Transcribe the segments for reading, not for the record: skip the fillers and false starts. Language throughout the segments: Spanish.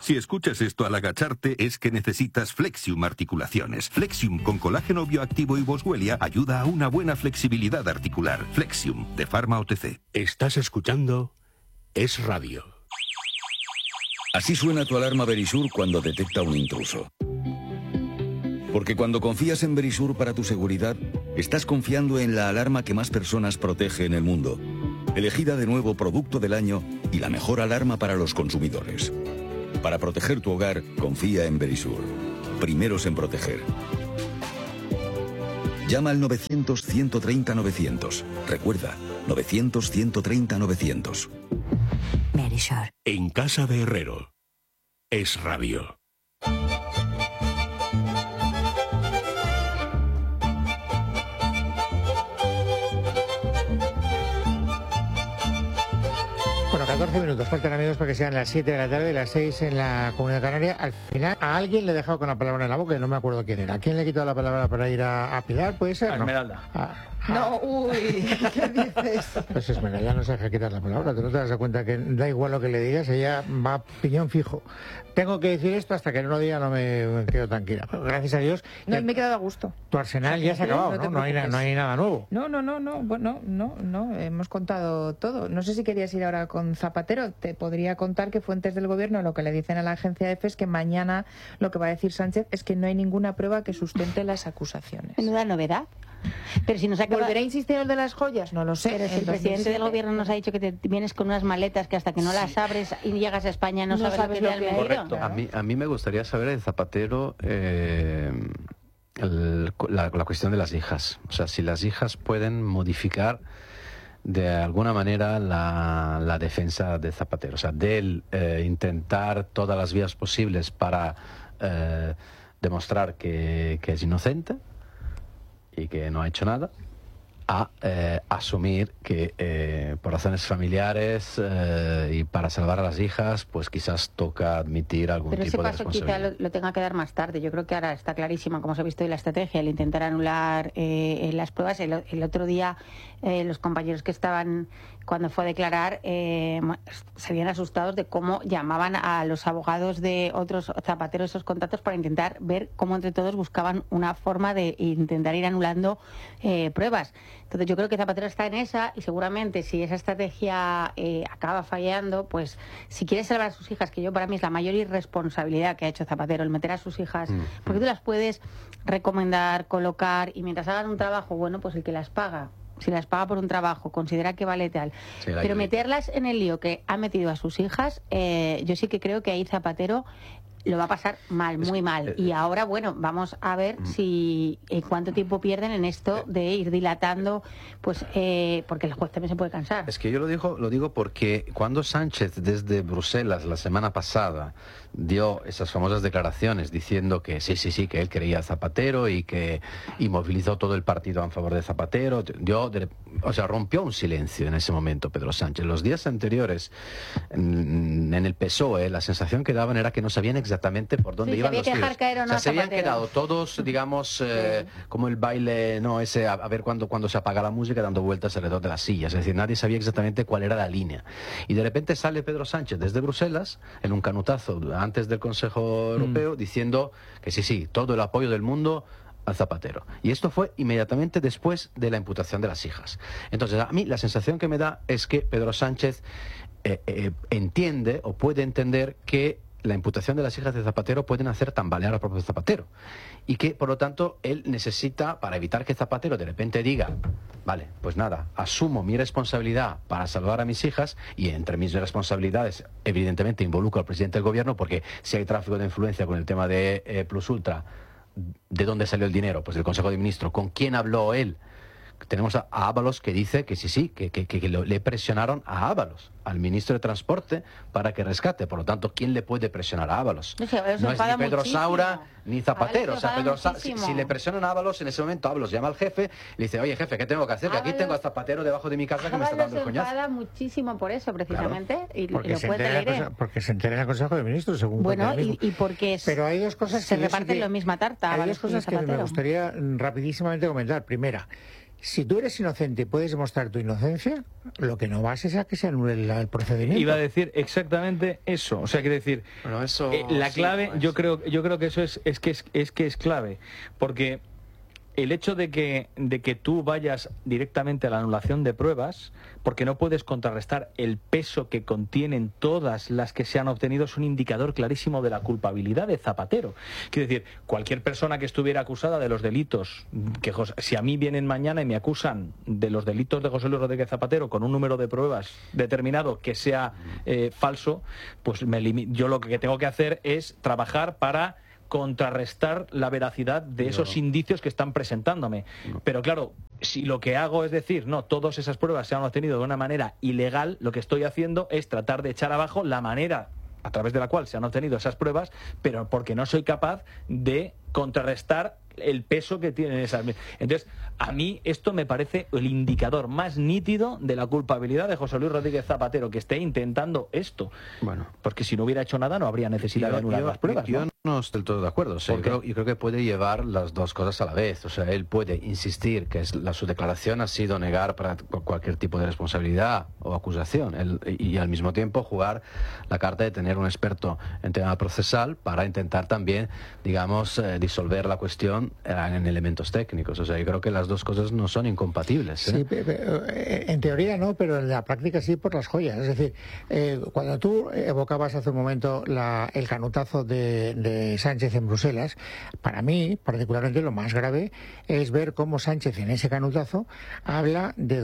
Si escuchas esto al agacharte, es que necesitas Flexium Articulaciones. Flexium con colágeno bioactivo y boswellia ayuda a una buena flexibilidad articular. Flexium, de Pharma OTC. Estás escuchando Es Radio. Así suena tu alarma Verisur cuando detecta un intruso. Porque cuando confías en Verisur para tu seguridad, estás confiando en la alarma que más personas protege en el mundo. Elegida de nuevo Producto del Año y la mejor alarma para los consumidores. Para proteger tu hogar, confía en Verisur. Primeros en proteger. Llama al 900-130-900. Recuerda, 900-130-900. Verisur. En casa de Herrero. Es Radio. Bueno, 14 minutos, faltan amigos para que sean las 7 de la tarde, las 6 en la Comunidad Canaria. Al final, a alguien le he dejado con la palabra en la boca y no me acuerdo quién era. ¿A quién le he quitado la palabra para ir a Pilar? ¿Puede ser? A Esmeralda. No, uy, ¿qué dices? Pues Esmeralda no se deja quitar la palabra. Tú no te das cuenta que da igual lo que le digas, ella va piñón fijo. Tengo que decir esto hasta que no lo diga, no me quedo tranquila. Pero gracias a Dios. No, me he quedado a gusto. Tu arsenal ya se ha acabado, ¿no? No hay nada nuevo. No. Bueno, no. Hemos contado todo. No sé si querías ir ahora con Zapatero. Te podría contar que fuentes del gobierno lo que le dicen a la agencia EFE es que mañana lo que va a decir Sánchez es que no hay ninguna prueba que sustente las acusaciones. Menuda novedad. Pero si nos acaba... ¿Volverá a insistir el de las joyas? No lo sé. Pero si el presidente del gobierno nos ha dicho que te vienes con unas maletas que hasta que no las abres y llegas a España no sabes lo que te has metido. Correcto. A mí me gustaría saber de Zapatero la cuestión de las hijas. O sea, si las hijas pueden modificar de alguna manera la defensa de Zapatero. O sea, de él intentar todas las vías posibles para demostrar que es inocente y que no ha hecho nada, a asumir que por razones familiares y para salvar a las hijas, pues quizás toca admitir algún tipo de responsabilidad. Pero ese paso quizá lo tenga que dar más tarde. Yo creo que ahora está clarísima, como se ha visto hoy, la estrategia, el intentar anular las pruebas. El otro día los compañeros que estaban cuando fue a declarar se habían asustados de cómo llamaban a los abogados de otros zapateros esos contactos para intentar ver cómo entre todos buscaban una forma de intentar ir anulando pruebas. Entonces yo creo que Zapatero está en esa y seguramente si esa estrategia acaba fallando, pues si quiere salvar a sus hijas, que yo para mí es la mayor irresponsabilidad que ha hecho Zapatero, el meter a sus hijas, porque tú las puedes recomendar, colocar y mientras hagan un trabajo, bueno, pues el que las paga. Si las paga por un trabajo, considera que vale tal. Sí, pero meterlas en el lío que ha metido a sus hijas, yo sí que creo que ahí Zapatero lo va a pasar mal, muy mal. Y ahora, bueno, vamos a ver si cuánto tiempo pierden en esto de ir dilatando, pues porque el juez también se puede cansar. Es que yo lo digo porque cuando Sánchez desde Bruselas la semana pasada dio esas famosas declaraciones diciendo que sí, que él creía a Zapatero y movilizó todo el partido en favor de Zapatero, rompió un silencio en ese momento Pedro Sánchez. Los días anteriores en el PSOE la sensación que daban era que no sabían exactamente por dónde iban los tiros. Se habían quedado todos, digamos, como el baile, ese a ver cuando se apaga la música dando vueltas alrededor de las sillas. Es decir, nadie sabía exactamente cuál era la línea. Y de repente sale Pedro Sánchez desde Bruselas en un canutazo antes del Consejo Europeo diciendo que sí, todo el apoyo del mundo al Zapatero. Y esto fue inmediatamente después de la imputación de las hijas. Entonces, a mí la sensación que me da es que Pedro Sánchez entiende o puede entender que la imputación de las hijas de Zapatero pueden hacer tambalear al propio Zapatero y que, por lo tanto, él necesita, para evitar que Zapatero de repente diga, vale, pues nada, asumo mi responsabilidad para salvar a mis hijas y entre mis responsabilidades, evidentemente, involucro al presidente del gobierno porque si hay tráfico de influencia con el tema de Plus Ultra, ¿de dónde salió el dinero? Pues del Consejo de Ministros. ¿Con quién habló él? Tenemos a Ábalos que dice que que le presionaron a Ábalos, al ministro de Transporte, para que rescate. Por lo tanto, ¿quién le puede presionar a Ábalos? No es ni Pedro Saura ni Zapatero. O sea, si le presionan a Ábalos, en ese momento Ábalos llama al jefe y le dice, oye jefe, ¿qué tengo que hacer? Que aquí tengo a Zapatero debajo de mi casa que me está dando el coñazo. Se enfada muchísimo por eso, precisamente. Claro, y porque se entera en el Consejo de Ministros, según bueno, y porque pero hay dos cosas se reparten la misma tarta. Hay dos cosas que me gustaría rapidísimamente comentar. Primera, si tú eres inocente y puedes demostrar tu inocencia, lo que no vas es a que se anule el procedimiento. Iba a decir exactamente eso. O sea, quiere decir, Bueno, eso, la sí, clave, pues, yo creo que eso es que es clave, porque el hecho de que tú vayas directamente a la anulación de pruebas, porque no puedes contrarrestar el peso que contienen todas las que se han obtenido, es un indicador clarísimo de la culpabilidad de Zapatero. Quiero decir, cualquier persona que estuviera acusada de los delitos, si a mí vienen mañana y me acusan de los delitos de José Luis Rodríguez Zapatero con un número de pruebas determinado que sea falso, pues yo lo que tengo que hacer es trabajar para contrarrestar la veracidad de esos indicios que están presentándome. Pero claro, si lo que hago es decir, no, todas esas pruebas se han obtenido de una manera ilegal, lo que estoy haciendo es tratar de echar abajo la manera a través de la cual se han obtenido esas pruebas, pero porque no soy capaz de contrarrestar el peso que tienen esas. Entonces, a mí esto me parece el indicador más nítido de la culpabilidad de José Luis Rodríguez Zapatero, que esté intentando esto. Bueno, porque si no hubiera hecho nada no habría necesidad de anular las pruebas. Yo no estoy del todo de acuerdo. O sea, yo creo que puede llevar las dos cosas a la vez. O sea, él puede insistir que su declaración ha sido negar para cualquier tipo de responsabilidad o acusación y al mismo tiempo jugar la carta de tener un experto en tema procesal para intentar también, digamos, disolver la cuestión en elementos técnicos. O sea, yo creo que las dos cosas no son incompatibles. Sí, en teoría no, pero en la práctica sí, por las joyas. Es decir, cuando tú evocabas hace un momento el canutazo de Sánchez en Bruselas, para mí, particularmente, lo más grave es ver cómo Sánchez en ese canutazo habla de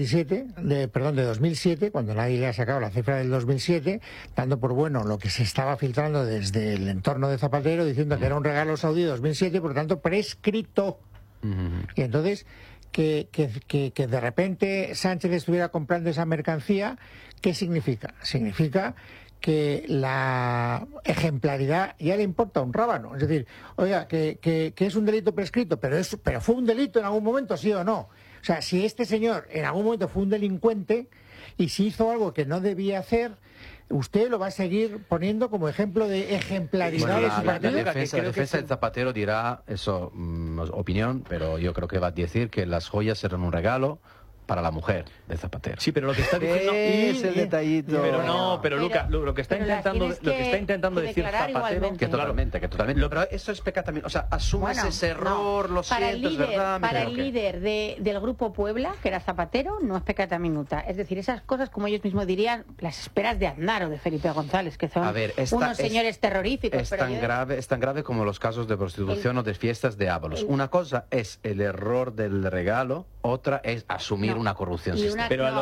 2007, cuando nadie le ha sacado la cifra del 2007, dando por bueno lo que se estaba filtrando desde el entorno de Zapatero, diciendo que era un regalo saudí 2007, por lo tanto prescrito. Y entonces que de repente Sánchez estuviera comprando esa mercancía, ¿qué significa? Significa que la ejemplaridad ya le importa un rábano. Es decir, oiga, que es un delito prescrito, pero fue un delito en algún momento, ¿sí o no? O sea, si este señor en algún momento fue un delincuente y si hizo algo que no debía hacer, usted lo va a seguir poniendo como ejemplo de ejemplaridad de su partido. La defensa del Zapatero dirá eso, opinión, pero yo creo que va a decir que las joyas eran un regalo para la mujer de Zapatero. Sí, pero lo que está diciendo es el detallito. Pero no, pero Luca, lo que está intentando decir Zapatero, que totalmente. Pero eso es pecado también. O sea, asumes ese error, lo siento, es verdad. Para el líder del Grupo Puebla, que era Zapatero, no es pecata minuta. Es decir, esas cosas, como ellos mismos dirían, las esperas de Aznar o de Felipe González, que son unos señores terroríficos. Es tan grave como los casos de prostitución o de fiestas de Ábalos. Una cosa es el error del regalo, otra es asumir una corrupción sistémica.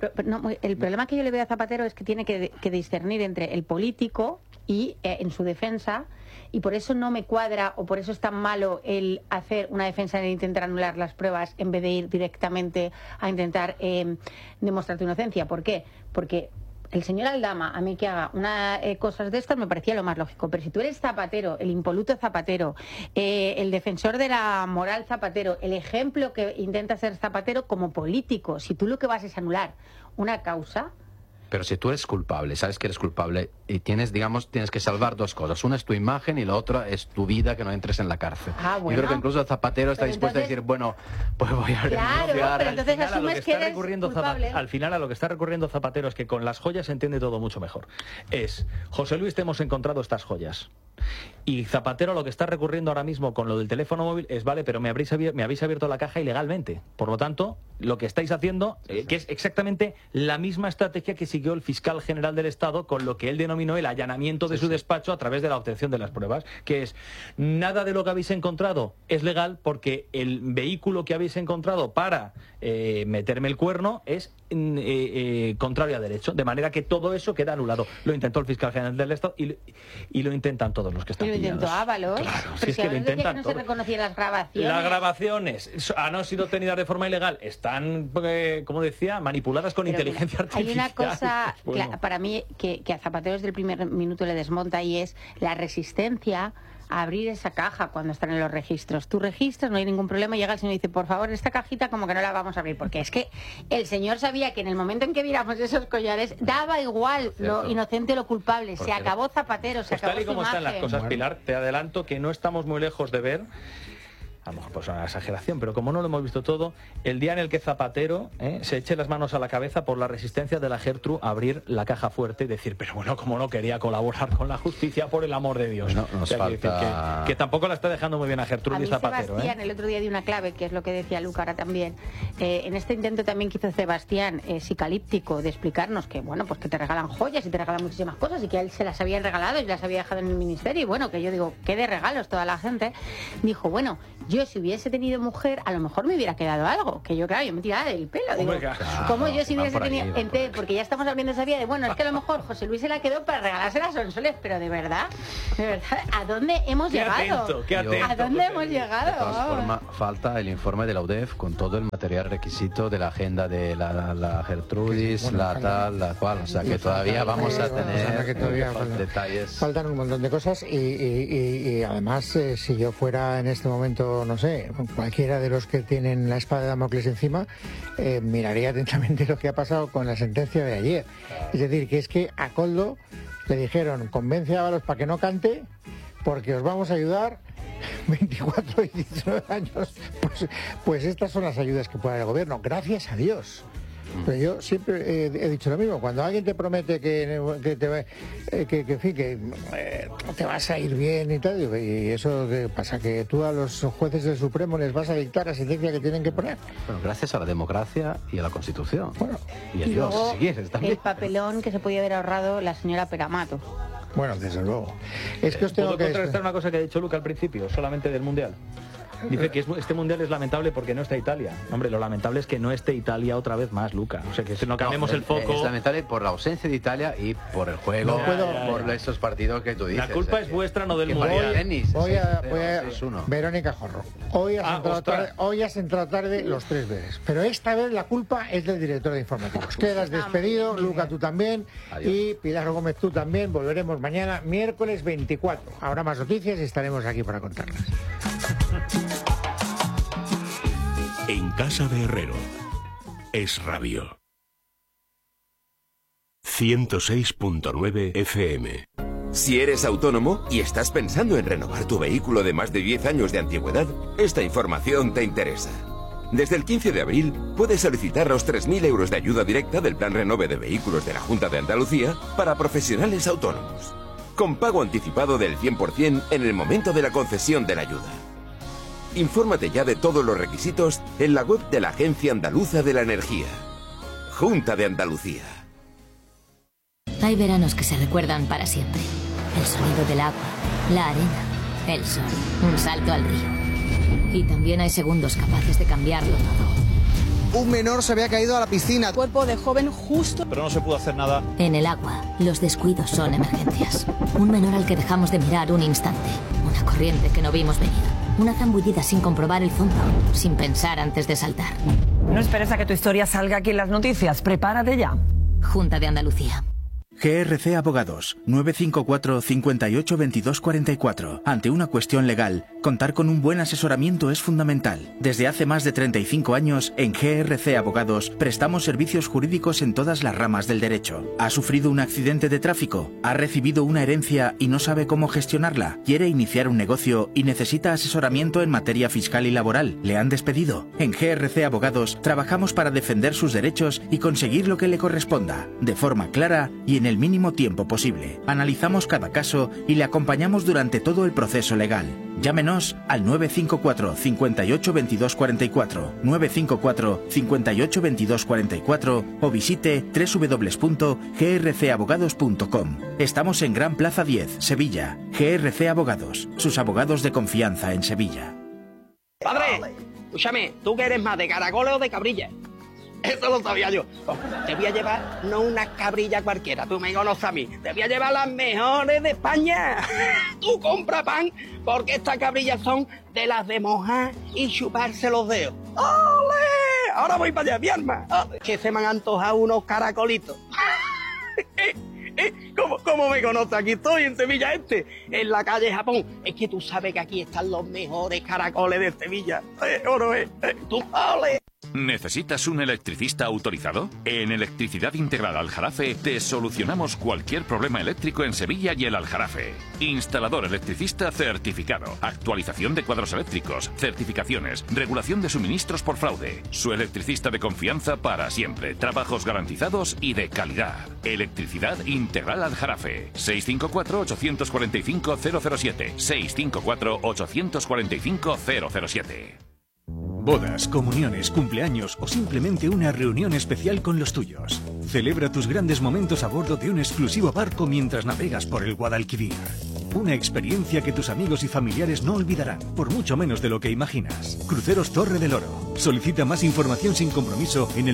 El problema que yo le veo a Zapatero es que tiene que discernir entre el político y en su defensa, y por eso no me cuadra, o por eso es tan malo el hacer una defensa de intentar anular las pruebas en vez de ir directamente a intentar demostrar tu inocencia. ¿Por qué? Porque el señor Aldama, a mí que haga cosas de estas me parecía lo más lógico, pero si tú eres Zapatero, el impoluto Zapatero, el defensor de la moral Zapatero, el ejemplo que intenta ser Zapatero como político, si tú lo que vas es anular una causa... Pero si tú eres culpable, sabes que eres culpable y tienes que salvar dos cosas. Una es tu imagen y la otra es tu vida, que no entres en la cárcel. Bueno. Yo creo que incluso Zapatero está dispuesto a decir, bueno, pues voy a renunciar. Pero entonces asumes que eres culpable. Al final a lo que está recurriendo Zapatero es que con las joyas se entiende todo mucho mejor. José Luis, te hemos encontrado estas joyas. Y Zapatero lo que está recurriendo ahora mismo con lo del teléfono móvil es, vale, pero me habéis abierto la caja ilegalmente. Por lo tanto, lo que estáis haciendo, que es exactamente la misma estrategia que siguió el fiscal general del Estado con lo que él denominó el allanamiento de su despacho a través de la obtención de las pruebas, que es, nada de lo que habéis encontrado es legal porque el vehículo que habéis encontrado para meterme el cuerno es contrario a derecho, de manera que todo eso queda anulado. Lo intentó el fiscal general del Estado y lo intentan todos los que están pillados. Lo intentó Ábalos. Claro, pero si es que lo intentan no todos. se reconocían las grabaciones. Las grabaciones han sido obtenidas de forma ilegal, están, como decía, manipuladas con inteligencia artificial. Hay una cosa para mí que a Zapatero desde el primer minuto le desmonta, y es la resistencia a abrir esa caja cuando están en los registros. Tú registras, no hay ningún problema, y llega el señor y dice, por favor, esta cajita como que no la vamos a abrir, porque es que el señor sabía que en el momento en que viéramos esos collares daba igual lo inocente o lo culpable. Se acabó Zapatero, se acabó su imagen. Tal y como están las cosas, Pilar, te adelanto que no estamos muy lejos de ver a lo mejor pues una exageración, pero como no lo hemos visto todo, el día en el que Zapatero se eche las manos a la cabeza por la resistencia de la Gertrude a abrir la caja fuerte y decir, pero bueno, como no quería colaborar con la justicia, por el amor de Dios. Bueno, nos falta... que tampoco la está dejando muy bien a Gertrude y Zapatero. Sebastián, el otro día dio una clave, que es lo que decía Luca ahora también. En este intento también que hizo Sebastián, psicalíptico, de explicarnos que, bueno, pues que te regalan joyas y te regalan muchísimas cosas y que a él se las habían regalado y las había dejado en el ministerio. Y bueno, que yo digo, ¿qué de regalos toda la gente? Dijo, bueno, yo si hubiese tenido mujer, a lo mejor me hubiera quedado algo. Que yo, claro, yo me tiraba del pelo. Digo, ¿cómo yo si hubiese tenido...? Porque ya estamos abriendo esa vía de, bueno, es que a lo mejor José Luis se la quedó para regalarse las Sonsoles, pero de verdad, ¿a dónde hemos llegado? Qué atento, ¿A dónde hemos llegado? De todas formas, falta el informe de la UDEF con todo el material requisito de la agenda de la Gertrudis, la tal, la cual. O sea que todavía vamos a tener detalles. Faltan un montón de cosas y además, si yo fuera en este momento, no sé, cualquiera de los que tienen la espada de Damocles encima, miraría atentamente lo que ha pasado con la sentencia de ayer. Es decir, que es que a Koldo le dijeron, convence a Ábalos para que no cante, porque os vamos a ayudar 24 y 19 años. Pues estas son las ayudas que puede dar el gobierno, gracias a Dios. Pero yo siempre he dicho lo mismo, cuando alguien te promete que te vas a ir bien y tal, y eso que pasa, que tú a los jueces del Supremo les vas a dictar la sentencia que tienen que poner. Bueno, gracias a la democracia y a la Constitución. Bueno, y a Dios, luego, si quieres, también. el papelón que se podía haber ahorrado la señora Peramato. Bueno, desde luego. Es que os tengo ¿Puedo que contrarrestar una cosa que ha dicho Luca al principio, solamente del Mundial? Dice que este Mundial es lamentable porque no está Italia. Hombre, lo lamentable es que no esté Italia otra vez más, Luca. O sea, que no cambiemos el foco. Es lamentable por la ausencia de Italia y por el juego, por esos partidos que tú dices. La culpa es vuestra, no del Mundial. Verónica Jorro, hoy has entrado tarde los 3 veces, pero esta vez la culpa es del director de informativos. Quedas despedido, Luca, tú también. Adiós. Y Pilar Gómez, tú también. Volveremos mañana, miércoles 24. Habrá más noticias y estaremos aquí para contarlas. En casa de Herrero, Es Radio. 106.9 FM. Si eres autónomo y estás pensando en renovar tu vehículo de más de 10 años de antigüedad, esta información te interesa. Desde el 15 de abril puedes solicitar los 3.000 euros de ayuda directa del Plan Renove de Vehículos de la Junta de Andalucía para profesionales autónomos, con pago anticipado del 100% en el momento de la concesión de la ayuda. Infórmate ya de todos los requisitos en la web de la Agencia Andaluza de la Energía. Junta de Andalucía. Hay veranos que se recuerdan para siempre. El sonido del agua, la arena, el sol, un salto al río. Y también hay segundos capaces de cambiarlo todo. Un menor se había caído a la piscina. Cuerpo de joven justo. Pero no se pudo hacer nada. En el agua, los descuidos son emergencias. Un menor al que dejamos de mirar un instante. Una corriente que no vimos venir. Una zambullida sin comprobar el fondo, sin pensar antes de saltar. No esperes a que tu historia salga aquí en las noticias. Prepárate ya. Junta de Andalucía. GRC Abogados, 954 58 22 44. Ante una cuestión legal, contar con un buen asesoramiento es fundamental. Desde hace más de 35 años, en GRC Abogados, prestamos servicios jurídicos en todas las ramas del derecho. ¿Ha sufrido un accidente de tráfico? ¿Ha recibido una herencia y no sabe cómo gestionarla? ¿Quiere iniciar un negocio y necesita asesoramiento en materia fiscal y laboral? ¿Le han despedido? En GRC Abogados, trabajamos para defender sus derechos y conseguir lo que le corresponda, de forma clara y en el mínimo tiempo posible. Analizamos cada caso y le acompañamos durante todo el proceso legal. Llámenos al 954 58 22 44, 954 58 22 44 o visite www.grcabogados.com. Estamos en Gran Plaza 10, Sevilla. GRC Abogados, sus abogados de confianza en Sevilla. Padre, escúchame, ¿tú qué eres más, de caracoles o de cabrilla? Eso lo sabía yo. Te voy a llevar no una cabrilla cualquiera, tú me conoces a mí. Te voy a llevar las mejores de España. Tú compra pan, porque estas cabrillas son de las de mojar y chuparse los dedos. ¡Ole! Ahora voy para allá, mi alma. Que se me han antojado unos caracolitos. ¿Cómo me conoces? Aquí estoy en Sevilla en la calle Japón. Es que tú sabes que aquí están los mejores caracoles de Sevilla. ¿O no es? ¿Tú? ¡Ole! ¿Necesitas un electricista autorizado? En Electricidad Integral Aljarafe te solucionamos cualquier problema eléctrico en Sevilla y el Aljarafe. Instalador electricista certificado, actualización de cuadros eléctricos, certificaciones, regulación de suministros por fraude. Su electricista de confianza para siempre, trabajos garantizados y de calidad. Electricidad Integral Aljarafe. 654-845-007. 654-845-007. Bodas, comuniones, cumpleaños o simplemente una reunión especial con los tuyos. Celebra tus grandes momentos a bordo de un exclusivo barco mientras navegas por el Guadalquivir. Una experiencia que tus amigos y familiares no olvidarán, por mucho menos de lo que imaginas. Cruceros Torre del Oro. Solicita más información sin compromiso en el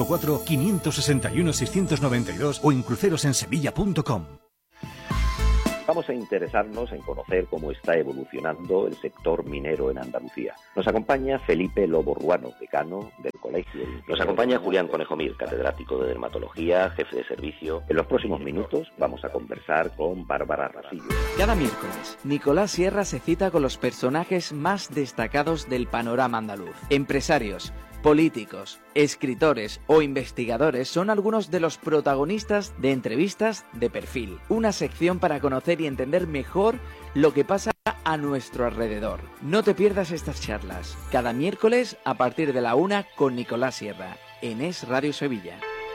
954-561-692 o en crucerosensevilla.com. Vamos a interesarnos en conocer cómo está evolucionando el sector minero en Andalucía. Nos acompaña Felipe Lobo Ruano, decano del Colegio. Nos acompaña Julián Conejo Mir, catedrático de dermatología, jefe de servicio. En los próximos minutos vamos a conversar con Bárbara Rasillo. Cada miércoles, Nicolás Sierra se cita con los personajes más destacados del panorama andaluz. Empresarios, políticos, escritores o investigadores son algunos de los protagonistas de entrevistas de perfil. Una sección para conocer y entender mejor lo que pasa a nuestro alrededor. No te pierdas estas charlas. Cada miércoles a partir de la 1 con Nicolás Sierra, en Es Radio Sevilla.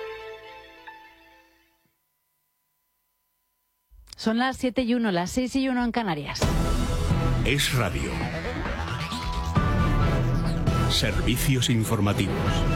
Son las 7:01, las 6:01 en Canarias. Es Radio. Servicios informativos.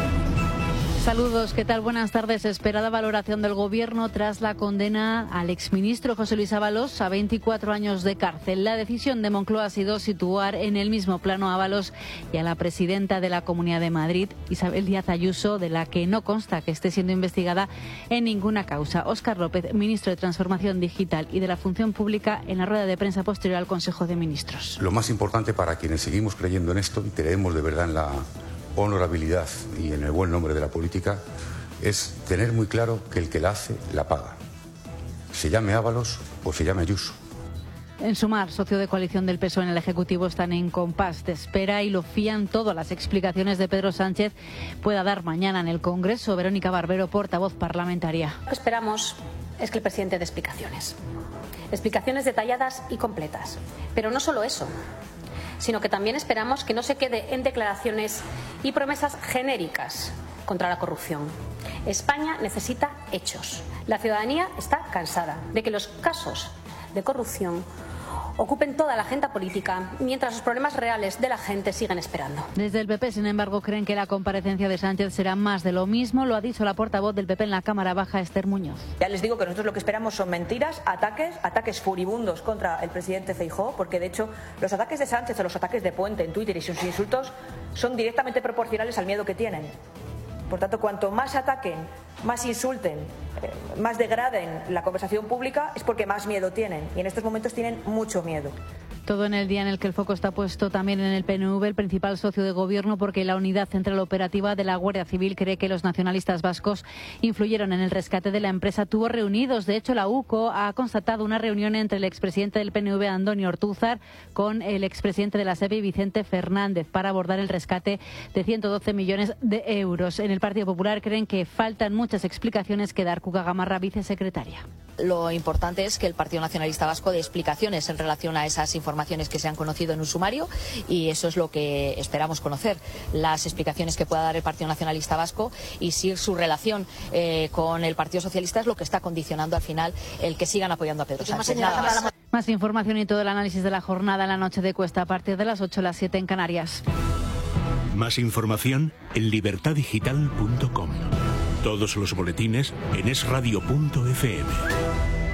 Saludos, ¿qué tal? Buenas tardes. Esperada valoración del Gobierno tras la condena al exministro José Luis Ábalos a 24 años de cárcel. La decisión de Moncloa ha sido situar en el mismo plano a Ábalos y a la presidenta de la Comunidad de Madrid, Isabel Díaz Ayuso, de la que no consta que esté siendo investigada en ninguna causa. Óscar López, ministro de Transformación Digital y de la Función Pública, en la rueda de prensa posterior al Consejo de Ministros. Lo más importante para quienes seguimos creyendo en esto y creemos de verdad en la honorabilidad y en el buen nombre de la política es tener muy claro que el que la hace, la paga. Se llame Ábalos o se llame Ayuso. En Sumar, socio de coalición del PSOE en el Ejecutivo, están en compás de espera y lo fían todo a las explicaciones de Pedro Sánchez pueda dar mañana en el Congreso. Verónica Barbero, portavoz parlamentaria. Lo que esperamos es que el presidente dé explicaciones. Explicaciones detalladas y completas. Pero no solo eso, sino que también esperamos que no se quede en declaraciones y promesas genéricas contra la corrupción. España necesita hechos. La ciudadanía está cansada de que los casos de corrupción ocupen toda la agenda política mientras los problemas reales de la gente siguen esperando. Desde el PP, sin embargo, creen que la comparecencia de Sánchez será más de lo mismo. Lo ha dicho la portavoz del PP en la Cámara Baja, Esther Muñoz. Ya les digo que nosotros lo que esperamos son mentiras, ataques furibundos contra el presidente Feijóo, porque de hecho los ataques de Sánchez o los ataques de Puente en Twitter y sus insultos son directamente proporcionales al miedo que tienen. Por tanto, cuanto más ataquen, más insulten, más degraden la conversación pública, es porque más miedo tienen. Y en estos momentos tienen mucho miedo. Todo en el día en el que el foco está puesto también en el PNV, el principal socio de gobierno, porque la Unidad Central Operativa de la Guardia Civil cree que los nacionalistas vascos influyeron en el rescate de la empresa. Tuvo reunidos. De hecho, la UCO ha constatado una reunión entre el expresidente del PNV, Andoni Ortúzar, con el expresidente de la SEPI, Vicente Fernández, para abordar el rescate de 112 millones de euros. En el Partido Popular creen que faltan muchas explicaciones que dar. Cuca Gamarra, vicesecretaria. Lo importante es que el Partido Nacionalista Vasco dé explicaciones en relación a esas informaciones que se han conocido en un sumario, y eso es lo que esperamos conocer, las explicaciones que pueda dar el Partido Nacionalista Vasco y si su relación con el Partido Socialista es lo que está condicionando al final el que sigan apoyando a Pedro Sánchez. Nada más. Más información y todo el análisis de la jornada en la noche de Cuesta a partir de las 8 a las 7 en Canarias. Más información en libertadigital.com. Todos los boletines en esradio.fm.